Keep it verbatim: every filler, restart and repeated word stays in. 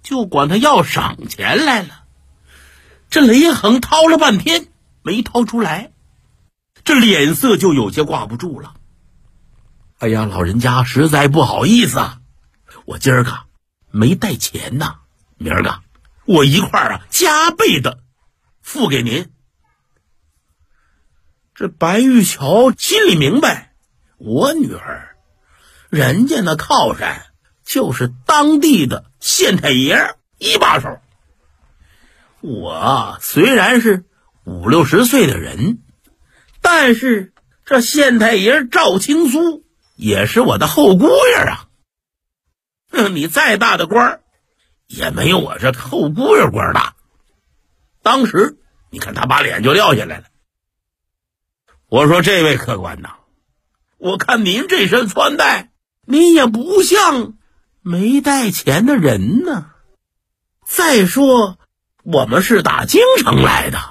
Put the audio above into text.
就管他要赏钱来了。这雷横掏了半天没掏出来，这脸色就有些挂不住了。哎呀，老人家实在不好意思啊，我今儿个没带钱呐，明儿个我一块儿啊加倍的付给您。这白玉桥心里明白，我女儿人家那靠山就是当地的县太爷一把手，我虽然是五六十岁的人，但是这县太爷赵青苏也是我的后姑爷啊。你再大的官儿也没有我这后姑爷官大。当时你看他把脸就撂下来了。我说这位客官呐，我看您这身穿戴，您也不像没带钱的人呢。再说我们是打京城来的，